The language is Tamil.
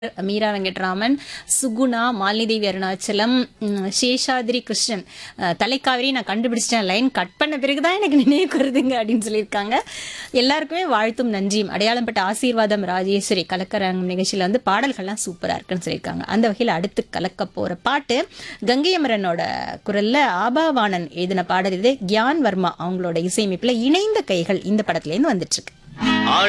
மீரா வெங்கட்ராமன், சுகுணா, மாலினிதேவி அருணாச்சலம், சேஷாதிரி கிருஷ்ணன், தலைக்காவிரி நான் கண்டுபிடிச்சிட்டேன், லைன் கட் பண்ண பிறகுதான் எனக்கு நினைவுக்கு வருதுங்க அப்படின்னு சொல்லியிருக்காங்க. எல்லாருக்குமே வாழ்த்தும் நன்றியும் அடையாளம்பட்ட ஆசீர்வாதம் ராஜேஸ்வரி கலக்கரங்கம் நிகழ்ச்சியில் வந்து பாடல்கள்லாம் சூப்பராக இருக்குன்னு சொல்லியிருக்காங்க. அந்த வகையில் அடுத்து கலக்க போகிற பாட்டு கங்கை அமரனோட குரலில் ஆபாவாணன் எழுதின பாடல். இது கியான் வர்மா அவங்களோட இசையமைப்பில் இணைந்த கைகள் இந்த படத்துலேருந்து வந்துட்டு இருக்கு.